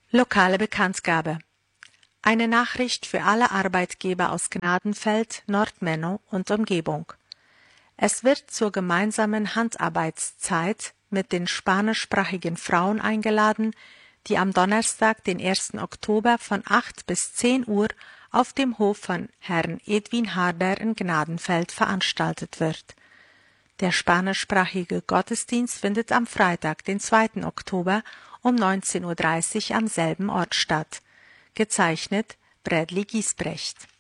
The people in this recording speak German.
Lokale Bekanntgabe. Eine Nachricht für alle Arbeitgeber aus Gnadenfeld, Nordmenno und Umgebung. Es wird zur gemeinsamen Handarbeitszeit mit den spanischsprachigen Frauen eingeladen, die am Donnerstag, den 1. Oktober von 8 bis 10 Uhr auf dem Hof von Herrn Edwin Harber in Gnadenfeld veranstaltet wird. Der spanischsprachige Gottesdienst findet am Freitag, den 2. Oktober um 19:30 Uhr am selben Ort statt. Gezeichnet Bradley Giesbrecht.